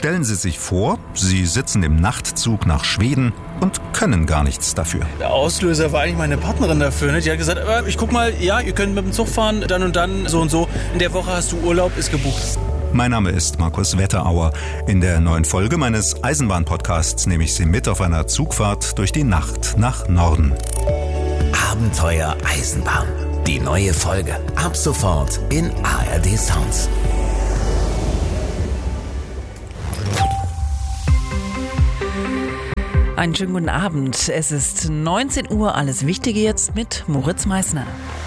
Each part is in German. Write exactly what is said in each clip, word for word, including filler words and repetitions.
Stellen Sie sich vor, Sie sitzen im Nachtzug nach Schweden und können gar nichts dafür. Der Auslöser war eigentlich meine Partnerin dafür. Ne? Die hat gesagt, äh, ich guck mal, ja, ihr könnt mit dem Zug fahren, dann und dann, so und so. In der Woche hast du Urlaub, ist gebucht. Mein Name ist Markus Wetterauer. In der neuen Folge meines Eisenbahn-Podcasts nehme ich Sie mit auf einer Zugfahrt durch die Nacht nach Norden. Abenteuer Eisenbahn. Die neue Folge. Ab sofort in A R D Sounds. Einen schönen guten Abend. Es ist neunzehn Uhr. Alles Wichtige jetzt mit Moritz Meissner.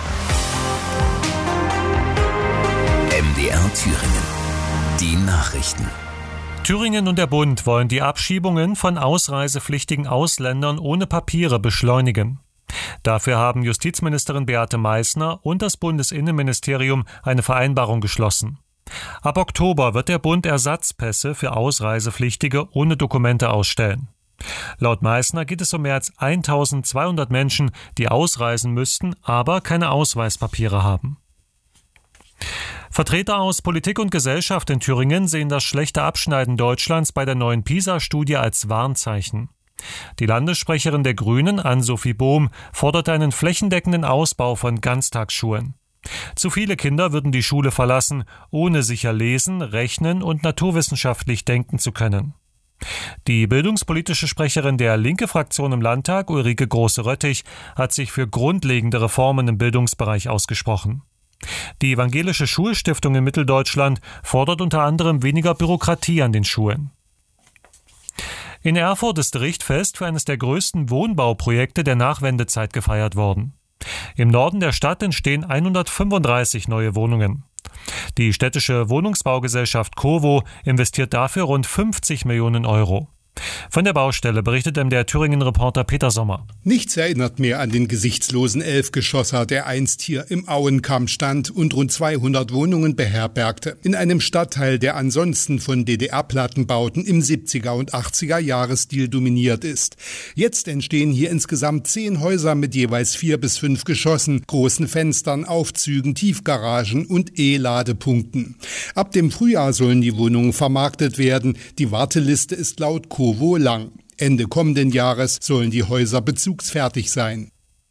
M D R Thüringen. Die Nachrichten. Thüringen und der Bund wollen die Abschiebungen von ausreisepflichtigen Ausländern ohne Papiere beschleunigen. Dafür haben Justizministerin Beate Meißner und das Bundesinnenministerium eine Vereinbarung geschlossen. Ab Oktober wird der Bund Ersatzpässe für Ausreisepflichtige ohne Dokumente ausstellen. Laut Meißner geht es um mehr als eintausendzweihundert Menschen, die ausreisen müssten, aber keine Ausweispapiere haben. Vertreter aus Politik und Gesellschaft in Thüringen sehen das schlechte Abschneiden Deutschlands bei der neuen PISA-Studie als Warnzeichen. Die Landessprecherin der Grünen, Ann-Sophie Bohm, forderte einen flächendeckenden Ausbau von Ganztagsschulen. Zu viele Kinder würden die Schule verlassen, ohne sicher lesen, rechnen und naturwissenschaftlich denken zu können. Die bildungspolitische Sprecherin der Linke-Fraktion im Landtag, Ulrike Große-Röttich, hat sich für grundlegende Reformen im Bildungsbereich ausgesprochen. Die Evangelische Schulstiftung in Mitteldeutschland fordert unter anderem weniger Bürokratie an den Schulen. In Erfurt ist Richtfest für eines der größten Wohnbauprojekte der Nachwendezeit gefeiert worden. Im Norden der Stadt entstehen hundertfünfunddreißig neue Wohnungen. Die städtische Wohnungsbaugesellschaft Covo investiert dafür rund fünfzig Millionen Euro. Von der Baustelle berichtet M D R Thüringen-Reporter Peter Sommer. Nichts erinnert mehr an den gesichtslosen Elfgeschosser, der einst hier im Auenkamp stand und rund zweihundert Wohnungen beherbergte. In einem Stadtteil, der ansonsten von D D R-Plattenbauten im siebziger und achtziger Jahresstil dominiert ist. Jetzt entstehen hier insgesamt zehn Häuser mit jeweils vier bis fünf Geschossen, großen Fenstern, Aufzügen, Tiefgaragen und E-Ladepunkten. Ab dem Frühjahr sollen die Wohnungen vermarktet werden. Die Warteliste ist laut Covo lang. Ende kommenden Jahres sollen die Häuser bezugsfertig sein.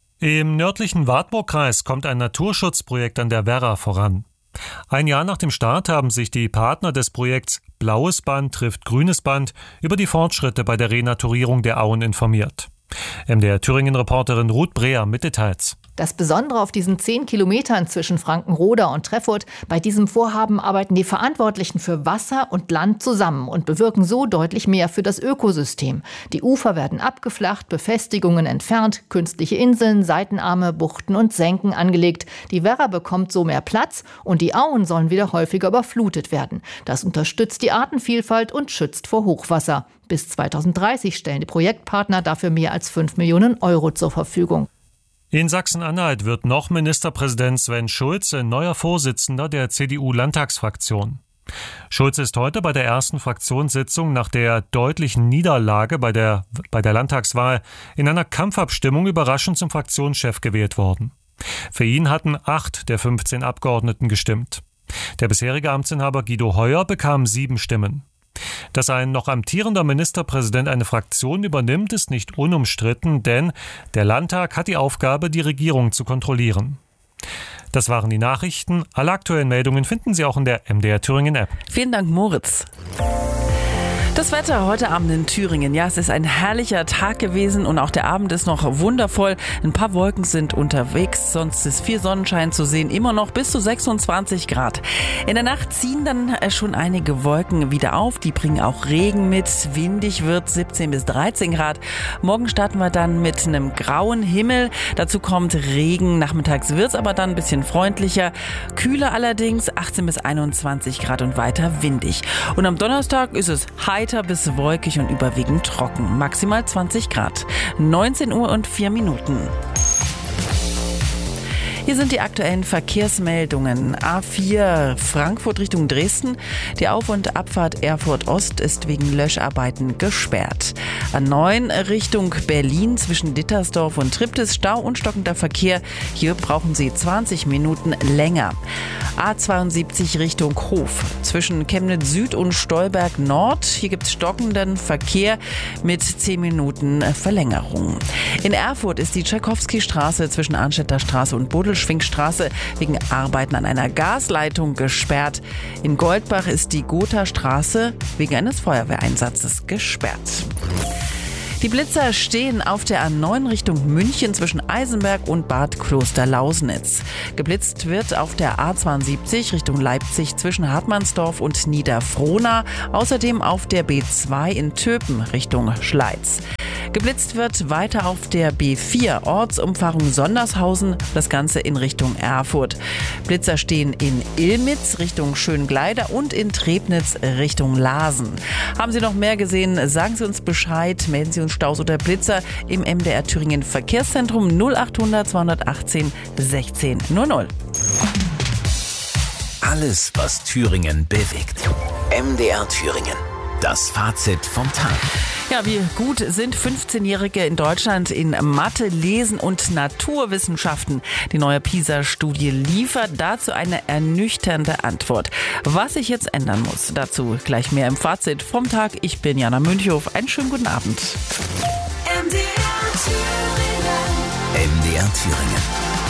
Im nördlichen Wartburgkreis kommt ein Naturschutzprojekt an der Werra voran. Ein Jahr nach dem Start haben sich die Partner des Projekts Blaues Band trifft Grünes Band über die Fortschritte bei der Renaturierung der Auen informiert. M D R Thüringen-Reporterin Ruth Breher mit Details. Das Besondere auf diesen zehn Kilometern zwischen Frankenroda und Treffurt: bei diesem Vorhaben arbeiten die Verantwortlichen für Wasser und Land zusammen und bewirken so deutlich mehr für das Ökosystem. Die Ufer werden abgeflacht, Befestigungen entfernt, künstliche Inseln, Seitenarme, Buchten und Senken angelegt. Die Werra bekommt so mehr Platz und die Auen sollen wieder häufiger überflutet werden. Das unterstützt die Artenvielfalt und schützt vor Hochwasser. Bis zweitausenddreißig stellen die Projektpartner dafür mehr als fünf Millionen Euro zur Verfügung. In Sachsen-Anhalt wird noch Ministerpräsident Sven Schulze neuer Vorsitzender der C D U-Landtagsfraktion. Schulze ist heute bei der ersten Fraktionssitzung nach der deutlichen Niederlage bei der, bei der Landtagswahl in einer Kampfabstimmung überraschend zum Fraktionschef gewählt worden. Für ihn hatten acht der fünfzehn Abgeordneten gestimmt. Der bisherige Amtsinhaber Guido Heuer bekam sieben Stimmen. Dass ein noch amtierender Ministerpräsident eine Fraktion übernimmt, ist nicht unumstritten, denn der Landtag hat die Aufgabe, die Regierung zu kontrollieren. Das waren die Nachrichten. Alle aktuellen Meldungen finden Sie auch in der M D R Thüringen-App. Vielen Dank, Moritz. Das Wetter heute Abend in Thüringen. Ja, es ist ein herrlicher Tag gewesen und auch der Abend ist noch wundervoll. Ein paar Wolken sind unterwegs, sonst ist viel Sonnenschein zu sehen. Immer noch bis zu sechsundzwanzig Grad. In der Nacht ziehen dann schon einige Wolken wieder auf. Die bringen auch Regen mit. Windig wird siebzehn bis dreizehn Grad. Morgen starten wir dann mit einem grauen Himmel. Dazu kommt Regen. Nachmittags wird es aber dann ein bisschen freundlicher. Kühler allerdings, achtzehn bis einundzwanzig Grad und weiter windig. Und am Donnerstag ist es heiter bis wolkig und überwiegend trocken. Maximal zwanzig Grad. neunzehn Uhr und vier Minuten. Hier sind die aktuellen Verkehrsmeldungen. A vier Frankfurt Richtung Dresden. Die Auf- und Abfahrt Erfurt Ost ist wegen Löscharbeiten gesperrt. A neun Richtung Berlin zwischen Dittersdorf und Triptis. Stau und stockender Verkehr. Hier brauchen Sie zwanzig Minuten länger. A zweiundsiebzig Richtung Hof. Zwischen Chemnitz Süd und Stolberg Nord. Hier gibt es stockenden Verkehr mit zehn Minuten Verlängerung. In Erfurt ist die Tschaikowski-Straße zwischen Arnstädter Straße und Bodelschwingstraße wegen Arbeiten an einer Gasleitung gesperrt. In Goldbach ist die Gotha-Straße wegen eines Feuerwehreinsatzes gesperrt. Die Blitzer stehen auf der A neun Richtung München zwischen Eisenberg und Bad Klosterlausnitz. Geblitzt wird auf der A zweiundsiebzig Richtung Leipzig zwischen Hartmannsdorf und Niederfrohna. Außerdem auf der B zwei in Töpen Richtung Schleiz. Geblitzt wird weiter auf der B vier Ortsumfahrung Sondershausen, das Ganze in Richtung Erfurt. Blitzer stehen in Illmitz Richtung Schöngleider und in Trebnitz Richtung Lasen. Haben Sie noch mehr gesehen? Sagen Sie uns Bescheid, melden Sie uns Staus oder Blitzer im M D R Thüringen Verkehrszentrum null acht hundert zweihundertachtzehn sechzehn null null. Alles, was Thüringen bewegt. M D R Thüringen. Das Fazit vom Tag. Ja, wie gut sind fünfzehnjährige in Deutschland in Mathe, Lesen und Naturwissenschaften? Die neue PISA-Studie liefert dazu eine ernüchternde Antwort. Was sich jetzt ändern muss, dazu gleich mehr im Fazit vom Tag. Ich bin Jana Münchhoff. Einen schönen guten Abend. M D R Thüringen. M D R Thüringen.